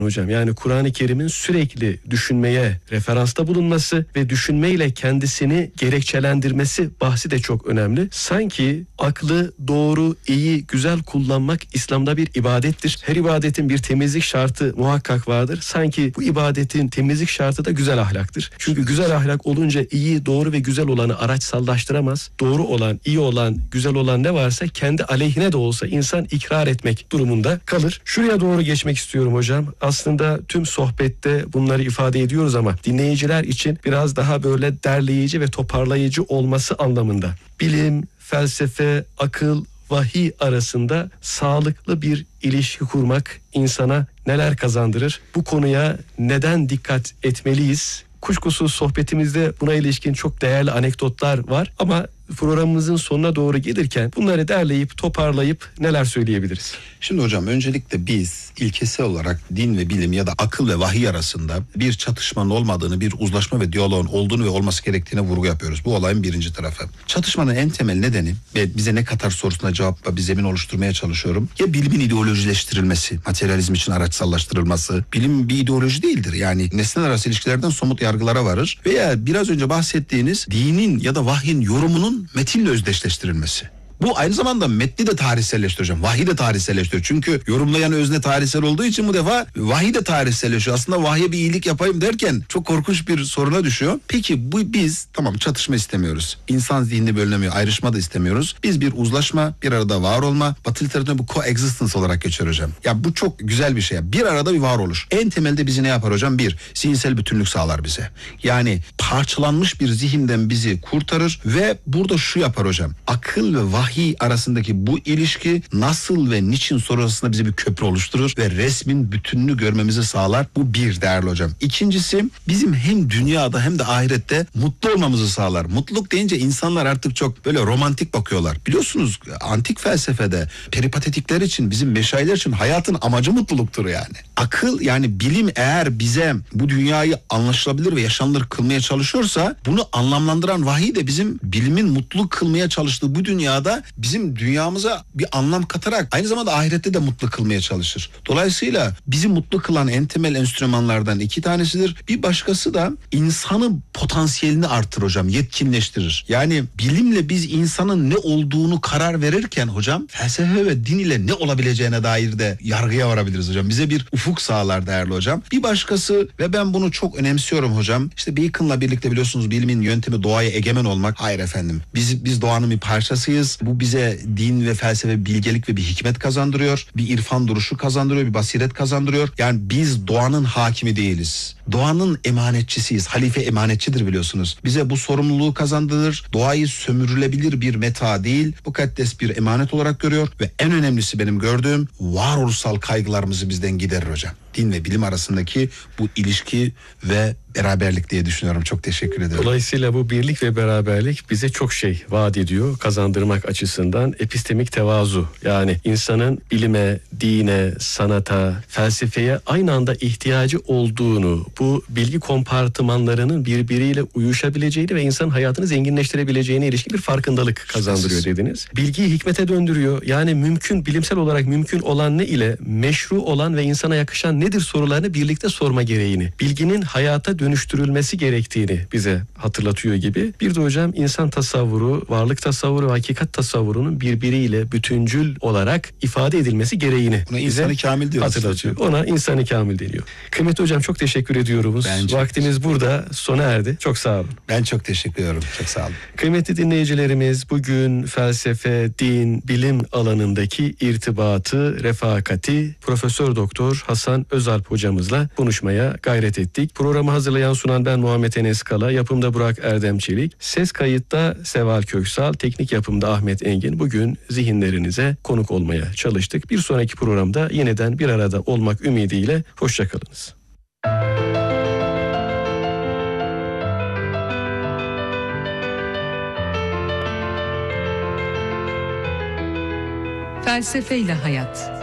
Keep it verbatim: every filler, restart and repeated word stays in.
hocam. Yani Kur'an-ı Kerim'in sürekli düşünmeye referansta bulunması ve düşünmeyle kendisini gerekçelendirmesi bahsi de çok önemli. Sanki aklı doğru, iyi, güzel kullanmak İslam'da bir ibadettir. Her ibadetin bir temizlik şartı muhakkak vardır. Sanki bu ibadetin temizlik şartı da güzel ahlaktır. Çünkü güzel ahlak olunca iyi, doğru ve güzel olanı araçsallaştıramaz. Doğru olan, iyi olan, güzel olan ne varsa kendi aleyhine de olsa insan ikrar etmek durumunda kalır. Şuraya doğru geçmek istiyorum hocam. Aslında tüm sohbette bunları ifade ediyoruz ama dinleyiciler için biraz daha böyle derleyici ve toparlayıcı olması anlamında. Bilim, felsefe, akıl, vahiy arasında sağlıklı bir ilişki kurmak insana neler kazandırır? Bu konuya neden dikkat etmeliyiz? Kuşkusuz sohbetimizde buna ilişkin çok değerli anekdotlar var ama programımızın sonuna doğru gelirken bunları derleyip toparlayıp neler söyleyebiliriz? Şimdi hocam öncelikle biz ilkesel olarak din ve bilim ya da akıl ve vahiy arasında bir çatışmanın olmadığını, bir uzlaşma ve diyaloğun olduğunu ve olması gerektiğine vurgu yapıyoruz. Bu olayın birinci tarafı. Çatışmanın en temel nedeni ve bize ne katar sorusuna cevapla bir zemin oluşturmaya çalışıyorum. Ya bilimin ideolojileştirilmesi, materyalizm için araçsallaştırılması. Bilim bir ideoloji değildir. Yani nesneler arası ilişkilerden somut yargılara varır. Veya biraz önce bahsettiğiniz dinin ya da vahyin yorumunun metinle özdeşleştirilmesi. Bu aynı zamanda metni de tarihselleştiriyor. Vahiy de tarihselleştiriyor. Çünkü yorumlayan özne tarihsel olduğu için bu defa vahiy de tarihselleşiyor. Aslında vahye bir iyilik yapayım derken çok korkunç bir soruna düşüyor. Peki bu biz tamam çatışma istemiyoruz. İnsan zihni bölünemiyor. Ayrışma da istemiyoruz. Biz bir uzlaşma, bir arada var olma. Batı literatüründe bu coexistence olarak geçer hocam. Ya bu çok güzel bir şey. Bir arada bir varoluş. En temelde bizi ne yapar hocam? Bir, zihinsel bütünlük sağlar bize. Yani parçalanmış bir zihinden bizi kurtarır ve burada şu yapar hocam. Akıl ve vahiy vahiy arasındaki bu ilişki nasıl ve niçin sonrasında bize bir köprü oluşturur ve resmin bütününü görmemizi sağlar. Bu bir değerli hocam. İkincisi bizim hem dünyada hem de ahirette mutlu olmamızı sağlar. Mutluluk deyince insanlar artık çok böyle romantik bakıyorlar. Biliyorsunuz antik felsefede peripatetikler için, bizim meşayihler için hayatın amacı mutluluktur yani. Akıl yani bilim eğer bize bu dünyayı anlaşılabilir ve yaşanılır kılmaya çalışıyorsa bunu anlamlandıran vahiy de bizim bilimin mutluluk kılmaya çalıştığı bu dünyada bizim dünyamıza bir anlam katarak aynı zamanda ahirette de mutlu kılmaya çalışır. Dolayısıyla bizi mutlu kılan en temel enstrümanlardan iki tanesidir. Bir başkası da insanın potansiyelini artırır hocam, yetkinleştirir. Yani bilimle biz insanın ne olduğunu karar verirken hocam felsefe ve din ile ne olabileceğine dair de yargıya varabiliriz hocam. Bize bir ufuk sağlar değerli hocam. Bir başkası ve ben bunu çok önemsiyorum hocam. İşte Bacon'la birlikte biliyorsunuz bilimin yöntemi doğaya egemen olmak. Hayır efendim. Biz biz doğanın bir parçasıyız. Bu bize din ve felsefe, bilgelik ve bir hikmet kazandırıyor. Bir irfan duruşu kazandırıyor, bir basiret kazandırıyor. Yani biz doğanın hakimi değiliz. Doğanın emanetçisiyiz. Halife emanetçidir biliyorsunuz. Bize bu sorumluluğu kazandırır. Doğayı sömürülebilir bir meta değil, mukaddes bir emanet olarak görüyor ve en önemlisi benim gördüğüm varoluşsal kaygılarımızı bizden giderir hocam. Din ve bilim arasındaki bu ilişki ve beraberlik diye düşünüyorum. Çok teşekkür ederim. Dolayısıyla bu birlik ve beraberlik bize çok şey vaat ediyor kazandırmak açısından. Epistemik tevazu, yani insanın bilime, dine, sanata, felsefeye aynı anda ihtiyacı olduğunu, bu bilgi kompartımanlarının birbiriyle uyuşabileceğini ve insanın hayatını zenginleştirebileceğine ilişkin bir farkındalık kazandırıyor dediniz. Bilgiyi hikmete döndürüyor. Yani mümkün, bilimsel olarak mümkün olan ne ile meşru olan ve insana yakışan nedir sorularını birlikte sorma gereğini, bilginin hayata dönüştürülmesi gerektiğini bize hatırlatıyor gibi. Bir de hocam insan tasavvuru, varlık tasavvuru ve hakikat tasavvurunun birbiriyle bütüncül olarak ifade edilmesi gereğini Ona insanı kamil diyoruz. Hatırlatıyor. Ona insanı kamil deniyor. Kıymetli hocam çok teşekkür ediyoruz. Bence. Vaktimiz burada sona erdi. Çok sağ olun. Ben çok teşekkür ediyorum. Çok sağ olun. Kıymetli dinleyicilerimiz, bugün felsefe, din, bilim alanındaki irtibatı, refakati Profesör Doktor Hasan Özalp hocamızla konuşmaya gayret ettik. Programı hazırlayan sunan ben Muhammed Enes Kala, yapımda Burak Erdem Çelik, ses kayıtta Seval Köksal, teknik yapımda Ahmet Engin. Bugün zihinlerinize konuk olmaya çalıştık. Bir sonraki programda yeniden bir arada olmak ümidiyle hoşçakalınız. Felsefeyle Hayat.